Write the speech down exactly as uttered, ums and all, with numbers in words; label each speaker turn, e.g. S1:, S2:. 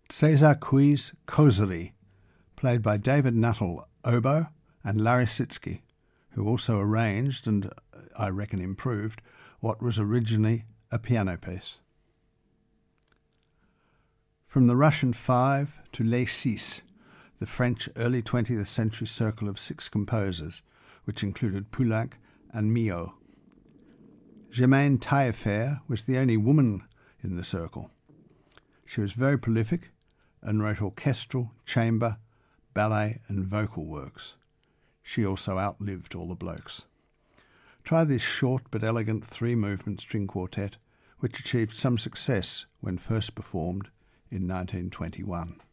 S1: Cesar Cui's Kozely, played by David Nuttall, oboe, and Larry Sitsky, who also arranged and, I reckon, improved what was originally a piano piece. From the Russian Five to Les Six, the French early twentieth century circle of six composers, which included Poulenc and Milhaud. Germaine Taillefer was the only woman in the circle. She was very prolific and wrote orchestral, chamber, ballet and vocal works. She also outlived all the blokes. Try this short but elegant three-movement string quartet, which achieved some success when first performed in nineteen twenty-one.